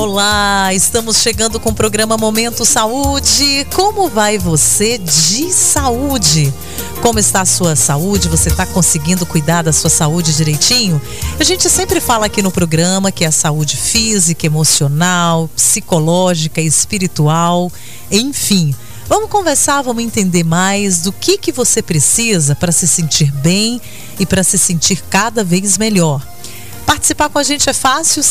Olá, estamos chegando com o programa Momento Saúde. Como vai você de saúde? Como está a sua saúde? Você está conseguindo cuidar da sua saúde direitinho? A gente sempre fala aqui no programa que é a saúde física, emocional, psicológica, espiritual, enfim. Vamos conversar, vamos entender mais do que você precisa para se sentir bem e para se sentir cada vez melhor. Participar com a gente é fácil,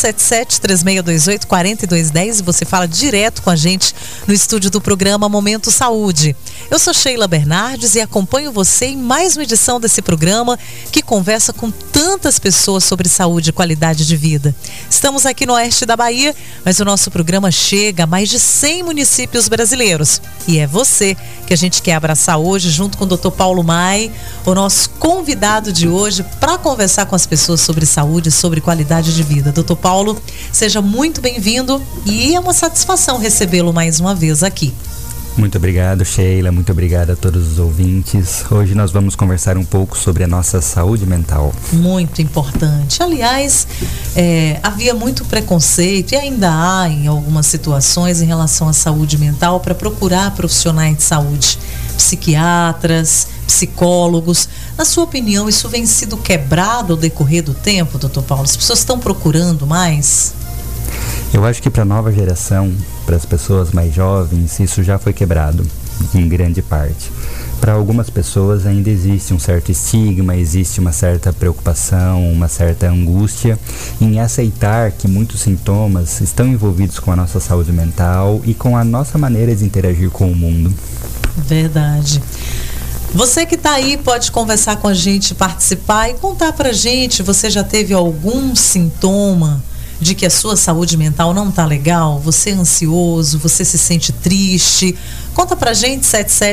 7736284210, e você fala direto com a gente no estúdio do programa Momento Saúde. Eu sou Sheila Bernardes e acompanho você em mais uma edição desse programa que conversa com tantas pessoas sobre saúde e qualidade de vida. Estamos aqui no oeste da Bahia, mas o nosso programa chega a mais de 100 municípios brasileiros. E é você que a gente quer abraçar hoje, junto com o Dr. Paulo Mai, o nosso convidado de hoje, para conversar com as pessoas sobre saúde, sobre qualidade de vida. Dr. Paulo, seja muito bem-vindo e é uma satisfação recebê-lo mais uma vez aqui. Muito obrigado, Sheila, muito obrigado a todos os ouvintes. Hoje nós vamos conversar um pouco sobre a nossa saúde mental. Muito importante. Aliás, havia muito preconceito e ainda há em algumas situações em relação à saúde mental para procurar profissionais de saúde, psiquiatras, psicólogos. Na sua opinião, isso vem sido quebrado ao decorrer do tempo, doutor Paulo? As pessoas estão procurando mais? Eu acho que para a nova geração, para as pessoas mais jovens, isso já foi quebrado, em grande parte. Para algumas pessoas ainda existe um certo estigma, existe uma certa preocupação, uma certa angústia em aceitar que muitos sintomas estão envolvidos com a nossa saúde mental e com a nossa maneira de interagir com o mundo. Verdade. Você que está aí pode conversar com a gente, participar e contar pra gente, você já teve algum sintoma de que a sua saúde mental não está legal? Você é ansioso, você se sente triste? Conta pra gente,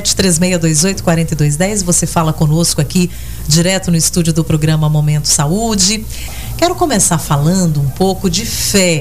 7736284210, você fala conosco aqui, direto no estúdio do programa Momento Saúde. Quero começar falando um pouco de fé.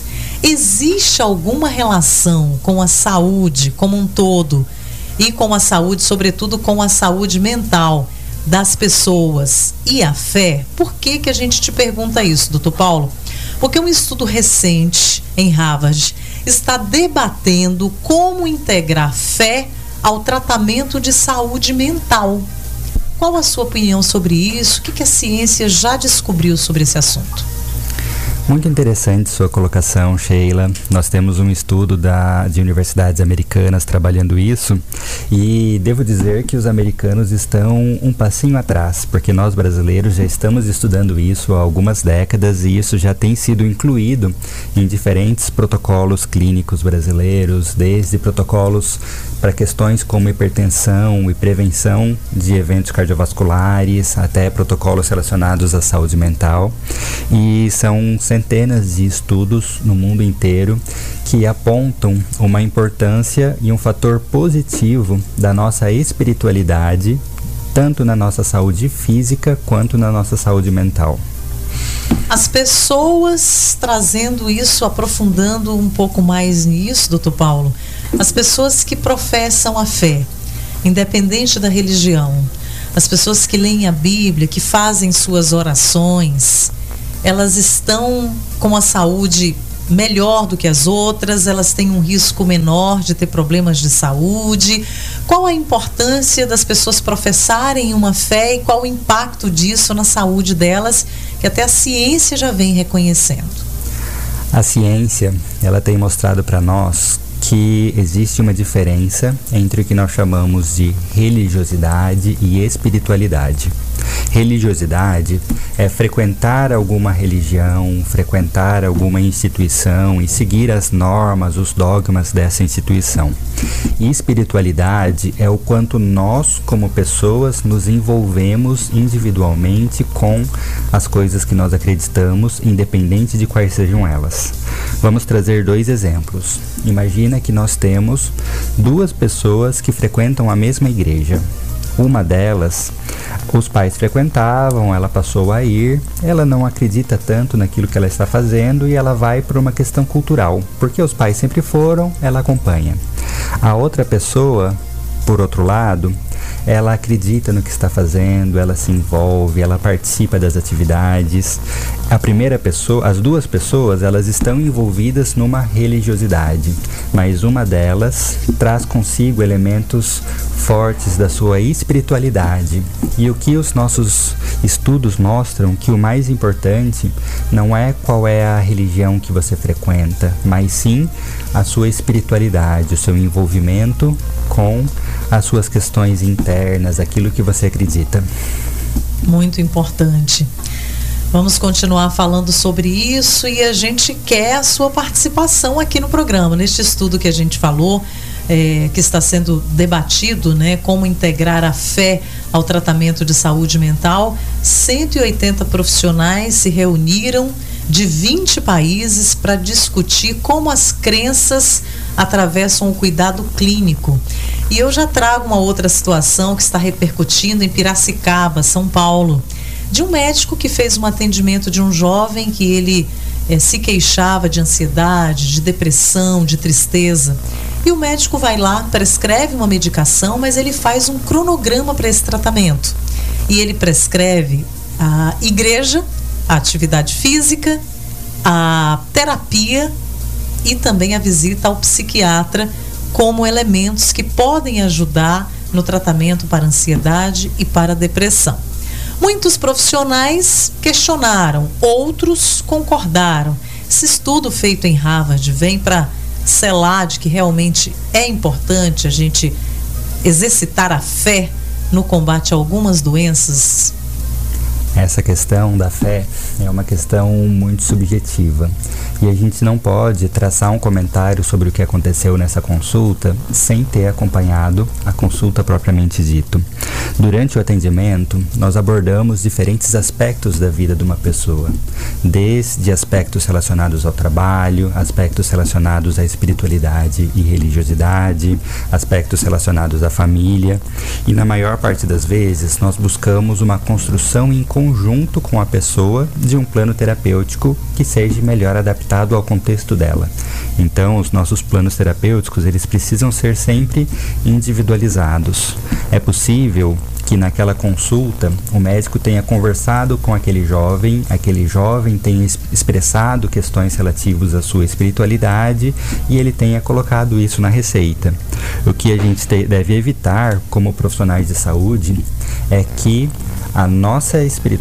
Existe alguma relação com a saúde como um todo e com a saúde, sobretudo com a saúde mental das pessoas e a fé? Por que a gente te pergunta isso, doutor Paulo? Porque um estudo recente em Harvard está debatendo como integrar fé ao tratamento de saúde mental. Qual a sua opinião sobre isso? O que a ciência já descobriu sobre esse assunto? Muito interessante sua colocação, Sheila. Nós temos um estudo de universidades americanas trabalhando isso e devo dizer que os americanos estão um passinho atrás, porque nós brasileiros já estamos estudando isso há algumas décadas e isso já tem sido incluído em diferentes protocolos clínicos brasileiros, desde protocolos para questões como hipertensão e prevenção de eventos cardiovasculares, até protocolos relacionados à saúde mental. E são centenas de estudos no mundo inteiro que apontam uma importância e um fator positivo da nossa espiritualidade, tanto na nossa saúde física quanto na nossa saúde mental. As pessoas trazendo isso, aprofundando um pouco mais nisso, doutor Paulo, as pessoas que professam a fé, independente da religião, as pessoas que leem a Bíblia, que fazem suas orações, elas estão com a saúde melhor do que as outras, elas têm um risco menor de ter problemas de saúde. Qual a importância das pessoas professarem uma fé e qual o impacto disso na saúde delas, que até a ciência já vem reconhecendo? A ciência, ela tem mostrado para nós que existe uma diferença entre o que nós chamamos de religiosidade e espiritualidade. Religiosidade é frequentar alguma religião, frequentar alguma instituição e seguir as normas, os dogmas dessa instituição. E espiritualidade é o quanto nós, como pessoas, nos envolvemos individualmente com as coisas que nós acreditamos, independente de quais sejam elas. Vamos trazer dois exemplos. Imagina que nós temos duas pessoas que frequentam a mesma igreja. Uma delas, os pais frequentavam, ela passou a ir, ela não acredita tanto naquilo que ela está fazendo e ela vai por uma questão cultural, porque os pais sempre foram, ela acompanha. A outra pessoa, por outro lado, ela acredita no que está fazendo, ela se envolve, ela participa das atividades. A primeira pessoa, as duas pessoas, elas estão envolvidas numa religiosidade, mas uma delas traz consigo elementos fortes da sua espiritualidade. E o que os nossos estudos mostram que o mais importante não é qual é a religião que você frequenta, mas sim a sua espiritualidade, o seu envolvimento com as suas questões internas, aquilo que você acredita. Muito importante. Vamos continuar falando sobre isso e a gente quer a sua participação aqui no programa, neste estudo que a gente falou, que está sendo debatido, né? Como integrar a fé ao tratamento de saúde mental. 180 profissionais se reuniram de 20 países para discutir como as crenças atravessam o cuidado clínico. E eu já trago uma outra situação que está repercutindo em Piracicaba, São Paulo, de um médico que fez um atendimento de um jovem que ele se queixava de ansiedade, de depressão, de tristeza. E o médico vai lá, prescreve uma medicação, mas ele faz um cronograma para esse tratamento. E ele prescreve a igreja, a atividade física, a terapia e também a visita ao psiquiatra como elementos que podem ajudar no tratamento para ansiedade e para depressão. Muitos profissionais questionaram, outros concordaram. Esse estudo feito em Harvard vem para selar de que realmente é importante a gente exercitar a fé no combate a algumas doenças. Essa questão da fé é uma questão muito subjetiva e a gente não pode traçar um comentário sobre o que aconteceu nessa consulta sem ter acompanhado a consulta propriamente dito. Durante o atendimento, nós abordamos diferentes aspectos da vida de uma pessoa, desde aspectos relacionados ao trabalho, aspectos relacionados à espiritualidade e religiosidade, aspectos relacionados à família, e na maior parte das vezes nós buscamos uma construção em conjunto com a pessoa de um plano terapêutico que seja melhor adaptado ao contexto dela. Então, os nossos planos terapêuticos, eles precisam ser sempre individualizados. É possível que naquela consulta o médico tenha conversado com aquele jovem tenha expressado questões relativas à sua espiritualidade e ele tenha colocado isso na receita. O que a gente deve evitar como profissionais de saúde é que a nossa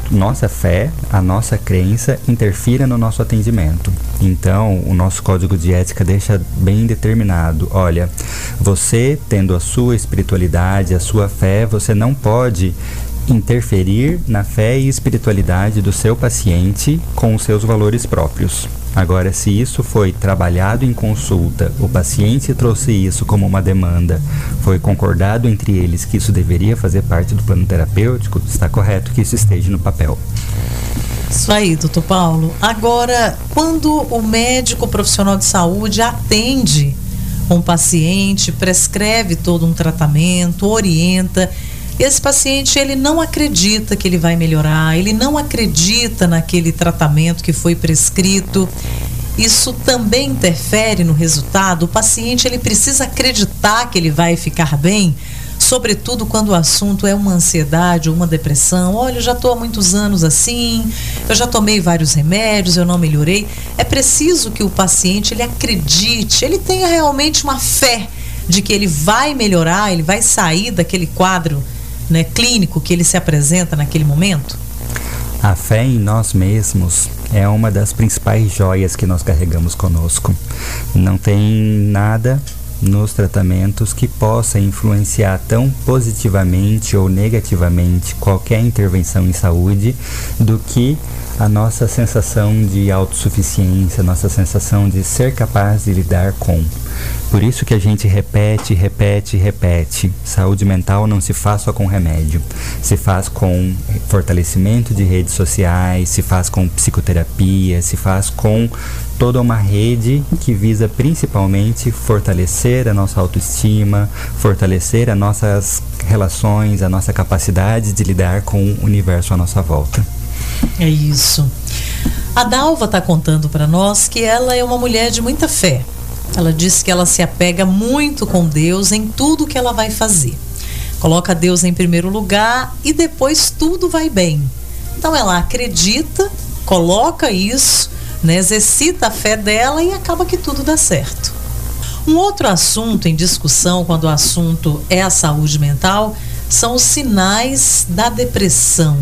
fé, a nossa crença interfira no nosso atendimento. Então, o nosso código de ética deixa bem determinado, olha, você tendo a sua espiritualidade, a sua fé, você não pode interferir na fé e espiritualidade do seu paciente com os seus valores próprios. Agora, se isso foi trabalhado em consulta, o paciente trouxe isso como uma demanda, foi concordado entre eles que isso deveria fazer parte do plano terapêutico, está correto que isso esteja no papel. Isso aí, doutor Paulo. Agora, quando o médico profissional de saúde atende um paciente, prescreve todo um tratamento, orienta, esse paciente ele não acredita que ele vai melhorar, ele não acredita naquele tratamento que foi prescrito, isso também interfere no resultado. O paciente ele precisa acreditar que ele vai ficar bem, sobretudo quando o assunto é uma ansiedade ou uma depressão. Olha, eu já estou há muitos anos assim, eu já tomei vários remédios, eu não melhorei. É preciso que o paciente ele acredite, ele tenha realmente uma fé de que ele vai melhorar, ele vai sair daquele quadro, né, clínico que ele se apresenta naquele momento? A fé em nós mesmos é uma das principais joias que nós carregamos conosco. Não tem nada nos tratamentos que possa influenciar tão positivamente ou negativamente qualquer intervenção em saúde do que a nossa sensação de autossuficiência, a nossa sensação de ser capaz de lidar com. Por isso que a gente repete. Saúde mental não se faz só com remédio. Se faz com fortalecimento de redes sociais, se faz com psicoterapia, se faz com toda uma rede que visa principalmente fortalecer a nossa autoestima, fortalecer as nossas relações, a nossa capacidade de lidar com o universo à nossa volta. É isso. A Dalva está contando para nós que ela é uma mulher de muita fé. Ela disse que ela se apega muito com Deus em tudo que ela vai fazer. coloca Deus em primeiro lugar e depois tudo vai bem. Então ela acredita, coloca isso, né, exercita a fé dela e acaba que tudo dá certo. Um outro assunto em discussão, quando o assunto é a saúde mental, são os sinais da depressão.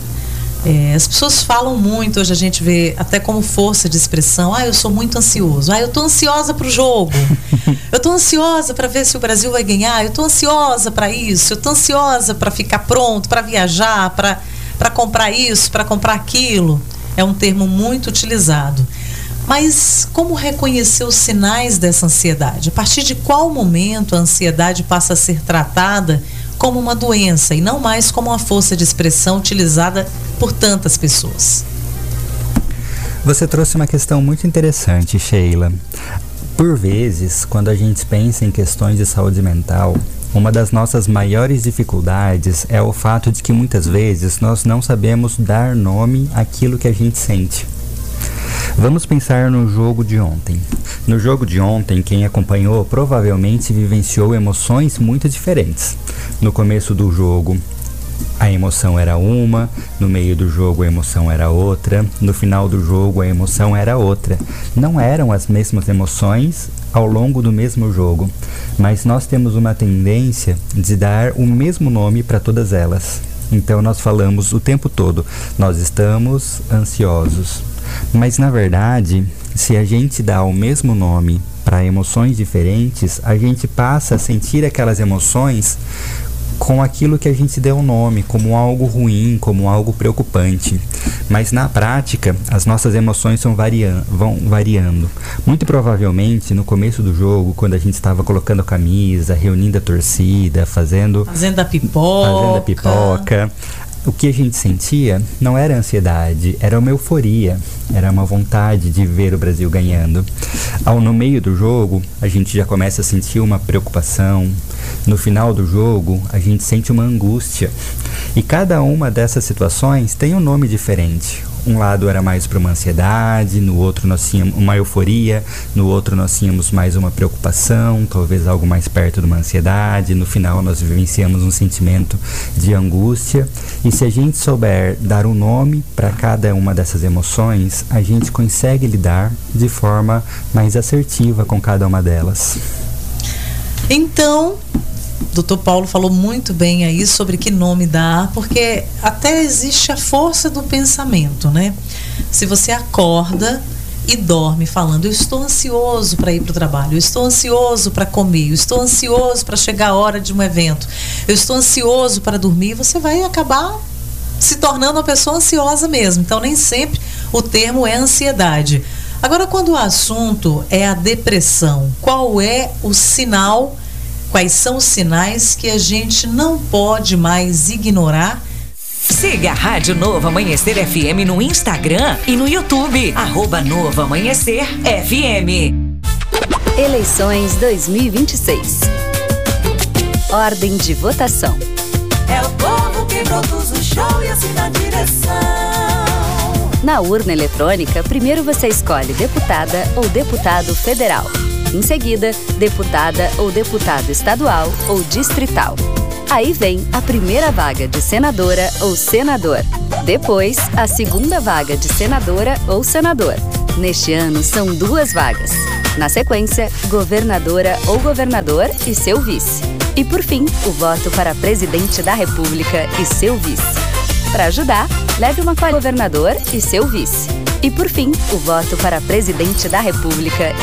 As pessoas falam muito, hoje a gente vê até como força de expressão: eu sou muito ansioso, eu tô ansiosa pro jogo, eu tô ansiosa para ver se o Brasil vai ganhar, eu tô ansiosa para isso, eu tô ansiosa para ficar pronto, para viajar, para comprar isso, para comprar aquilo. É um termo muito utilizado. Mas como reconhecer os sinais dessa ansiedade? A partir de qual momento a ansiedade passa a ser tratada como uma doença e não mais como uma força de expressão utilizada por tantas pessoas? Você trouxe uma questão muito interessante, Sheila. Por vezes, quando a gente pensa em questões de saúde mental, uma das nossas maiores dificuldades é o fato de que muitas vezes nós não sabemos dar nome àquilo que a gente sente. Vamos pensar no jogo de ontem. No jogo de ontem, quem acompanhou provavelmente vivenciou emoções muito diferentes. No começo do jogo, a emoção era uma, no meio do jogo a emoção era outra, no final do jogo a emoção era outra. Não eram as mesmas emoções ao longo do mesmo jogo, mas nós temos uma tendência de dar o mesmo nome para todas elas. Então nós falamos o tempo todo: nós estamos ansiosos. Mas na verdade, se a gente dá o mesmo nome para emoções diferentes, a gente passa a sentir aquelas emoções com aquilo que a gente deu o nome, como algo ruim, como algo preocupante. Mas na prática, as nossas emoções vão variando. Muito provavelmente, no começo do jogo, quando a gente estava colocando a camisa, reunindo a torcida, fazendo a pipoca, o que a gente sentia não era ansiedade, era uma euforia, era uma vontade de ver o Brasil ganhando. No meio do jogo, a gente já começa a sentir uma preocupação. No final do jogo, a gente sente uma angústia. E cada uma dessas situações tem um nome diferente. Um lado era mais para uma ansiedade, no outro nós tínhamos uma euforia, no outro nós tínhamos mais uma preocupação, talvez algo mais perto de uma ansiedade. No final nós vivenciamos um sentimento de angústia. E se a gente souber dar um nome para cada uma dessas emoções, a gente consegue lidar de forma mais assertiva com cada uma delas. Então, o Dr. Paulo falou muito bem aí sobre que nome dar, porque até existe a força do pensamento, né? Se você acorda e dorme falando: eu estou ansioso para ir para o trabalho, eu estou ansioso para comer, eu estou ansioso para chegar a hora de um evento, eu estou ansioso para dormir, você vai acabar se tornando uma pessoa ansiosa mesmo. Então nem sempre o termo é ansiedade. Agora, quando o assunto é a depressão, qual é o sinal? Quais são os sinais que a gente não pode mais ignorar? Siga a Rádio Novo Amanhecer FM no Instagram e no YouTube. @Novo Amanhecer FM. Eleições 2026. Ordem de votação. É o povo que produz o show e assina a direção. Na urna eletrônica, primeiro você escolhe deputada ou deputado federal. Em seguida, deputada ou deputado estadual ou distrital. Aí vem a primeira vaga de senadora ou senador. Depois, a segunda vaga de senadora ou senador. Neste ano, são 2 vagas. Na sequência, governadora ou governador e seu vice. E por fim, o voto para presidente da República e seu vice. Para ajudar, leve uma com governador e seu vice. E por fim, o voto para presidente da República